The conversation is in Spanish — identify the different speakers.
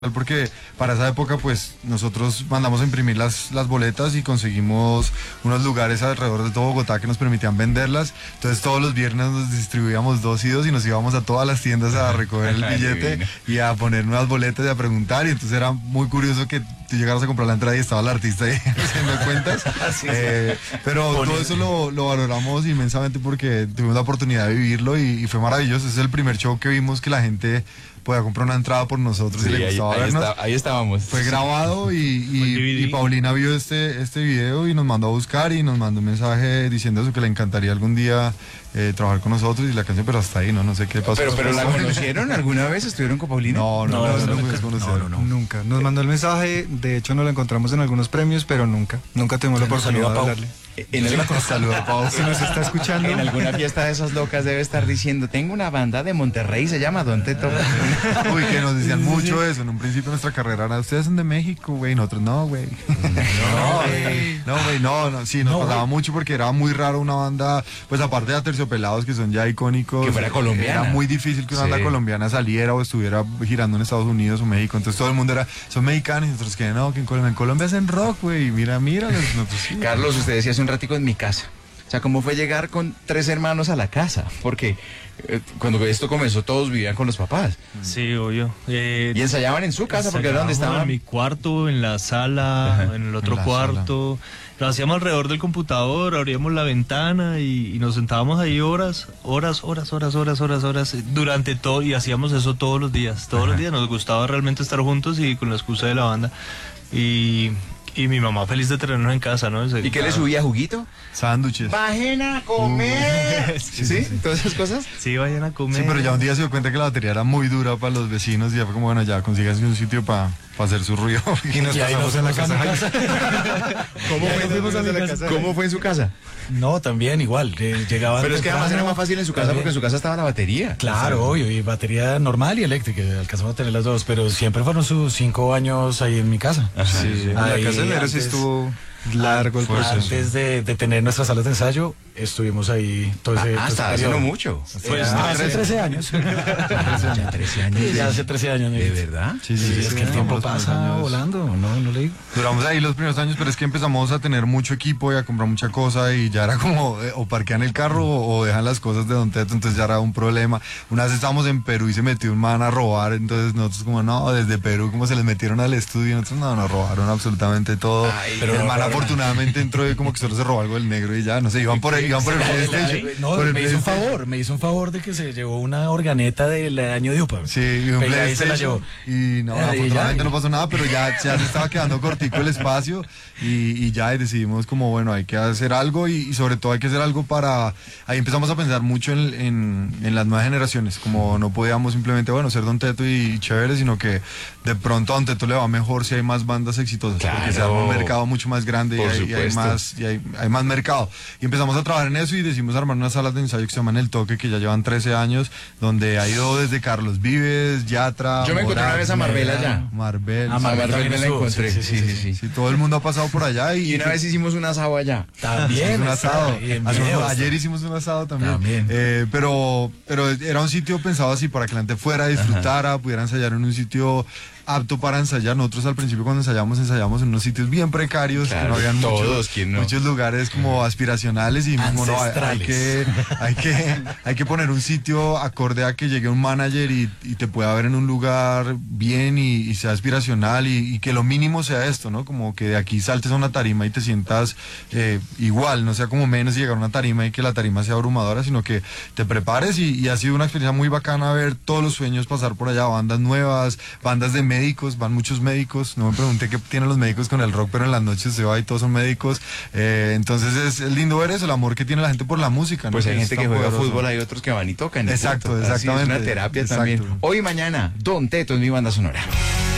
Speaker 1: porque para esa época pues nosotros mandamos a imprimir las boletas y conseguimos unos lugares alrededor de todo Bogotá que nos permitían venderlas. Entonces todos los viernes nos distribuíamos 2 y 2 y nos íbamos a todas las tiendas a recoger el billete y a poner unas boletas y a preguntar, y entonces era muy curioso que tú llegaras a comprar la entrada y estaba el artista ahí haciendo cuentas. Pero todo eso lo valoramos inmensamente porque tuvimos la oportunidad de vivirlo y fue maravilloso. Ese es el primer show que vimos que la gente podía comprar una entrada por nosotros, y le gustaba vernos.
Speaker 2: Ahí estábamos.
Speaker 1: Fue grabado y Paulina vio este video y nos mandó a buscar y nos mandó un mensaje diciendo eso, que le encantaría algún día trabajar con nosotros, y la canción, pero hasta ahí, no sé qué pasó.
Speaker 2: Pero ¿la conocieron alguna vez? ¿Estuvieron con Paulina?
Speaker 1: No,
Speaker 3: Nunca. Nos mandó el mensaje, de hecho nos lo encontramos en algunos premios, pero nunca tuvimos la oportunidad de hablarle.
Speaker 1: Saludo a Pau,
Speaker 3: si nos está escuchando.
Speaker 2: En alguna fiesta de esas locas debe estar diciendo: tengo una banda de Monterrey, se llama Don Teto.
Speaker 1: Uy, que nos decían mucho eso. En un principio nuestra carrera era: ustedes son de México, güey. Nosotros no, güey. No, sí, nos pasaba mucho porque era muy raro una banda, pues aparte de Aterciopelados, que son ya icónicos,
Speaker 2: que fuera colombiana.
Speaker 1: Era muy difícil que una banda colombiana saliera o estuviera girando en Estados Unidos o México. Entonces todo el mundo era: son mexicanos, y nosotros que no, que en Colombia hacen rock, güey. Mira, nosotros sí.
Speaker 2: Carlos, usted decía hace un ratico en mi casa. O sea, ¿cómo fue llegar con 3 hermanos a la casa? Porque cuando esto comenzó todos vivían con los papás.
Speaker 4: Sí, obvio.
Speaker 2: ¿Y ensayaban en su casa? Porque era donde estaban.
Speaker 4: En mi cuarto, en la sala, en el otro cuarto. Lo hacíamos alrededor del computador, abríamos la ventana y nos sentábamos ahí horas, durante todo, y hacíamos eso todos los días. Todos los días nos gustaba realmente estar juntos y con la excusa de la banda. Y mi mamá feliz de tenernos en casa, ¿no?
Speaker 2: ¿Y qué le subía, juguito?
Speaker 1: Sándwiches.
Speaker 2: ¡Vayan a comer! ¿Sí? ¿Todas esas cosas?
Speaker 4: Sí, vayan a comer.
Speaker 1: Sí, pero ya un día se dio cuenta que la batería era muy dura para los vecinos y ya fue como: bueno, ya consíganse un sitio para hacer su ruido.
Speaker 3: Y nos pasamos en la casa.
Speaker 2: ¿Cómo fue en su casa?
Speaker 5: No, también igual. Llegaban.
Speaker 2: Pero es que además era más fácil en su casa porque en su casa estaba la batería.
Speaker 5: Claro, obvio, y batería normal y eléctrica. Alcanzamos a tener las dos, pero siempre fueron sus 5 años ahí en mi casa.
Speaker 3: Sí. La casa de Nero sí estuvo largo el proceso.
Speaker 5: Antes de tener nuestras salas de ensayo, estuvimos ahí todo ese
Speaker 2: hasta hace no mucho.
Speaker 5: Hace 13 años.
Speaker 2: Ya 13 años.
Speaker 5: Ya hace 13 años.
Speaker 2: ¿De verdad?
Speaker 1: Sí,
Speaker 5: es que el tiempo pasa volando, no le digo.
Speaker 1: Duramos ahí los primeros años, pero es que empezamos a tener mucho equipo y a comprar mucha cosa, y ya era como o parquean el carro o dejan las cosas de Don Teto, entonces ya era un problema. Una vez estábamos en Perú y se metió un man a robar, entonces nosotros como: no, desde Perú, como se les metieron al estudio, nosotros no, nos robaron absolutamente todo. Pero el man afortunadamente entró y como que solo se robó algo del negro y ya, no sé, iban por el
Speaker 5: me hizo un favor de que se llevó una organeta del año de UPA.
Speaker 1: Sí, y un
Speaker 5: PlayStation
Speaker 1: se la llevó. Y no, afortunadamente no pasó nada, pero ya se estaba quedando cortico el espacio y ya decidimos como: bueno, hay que hacer algo y sobre todo hay que hacer algo para... Ahí empezamos a pensar mucho en las nuevas generaciones, como no podíamos simplemente, bueno, ser Don Teto y chévere, sino que de pronto a Don Teto le va mejor si hay más bandas exitosas,
Speaker 2: claro,
Speaker 1: porque se arma un mercado mucho más grande y hay más mercado. Y empezamos a trabajar en eso y decidimos armar unas salas de ensayo que se llaman El Toque, que ya llevan 13 años, donde ha ido desde Carlos Vives, Yatra...
Speaker 2: Yo me encontré una vez a Marbel allá.
Speaker 1: Marbel.
Speaker 2: Marbel me la encontré.
Speaker 1: Sí, todo el mundo ha pasado por allá.
Speaker 2: Y una vez hicimos un asado allá.
Speaker 1: También. Un asado. Ayer hicimos un asado también. Pero era un sitio pensado así para que la gente fuera, disfrutara, pudiera ensayar en un sitio apto para ensayar. Nosotros al principio cuando ensayamos en unos sitios bien precarios, claro, que no habían muchos lugares como aspiracionales, y mismo no, hay que poner un sitio acorde a que llegue un manager y te pueda ver en un lugar bien y sea aspiracional, y que lo mínimo sea esto, ¿no? Como que de aquí saltes a una tarima y te sientas igual, no sea como menos llegar a una tarima y que la tarima sea abrumadora, sino que te prepares, y ha sido una experiencia muy bacana ver todos los sueños pasar por allá, bandas nuevas, bandas de médicos, van muchos médicos, no me pregunté qué tienen los médicos con el rock, pero en las noches se va y todos son médicos, entonces es lindo ver eso, el amor que tiene la gente por la música, ¿no?
Speaker 2: Pues hay
Speaker 1: que
Speaker 2: gente que juega fútbol, hay otros que van y tocan.
Speaker 1: Exacto,
Speaker 2: exactamente.
Speaker 1: Es
Speaker 2: una terapia también. Hoy y mañana, Don Teto es mi banda sonora.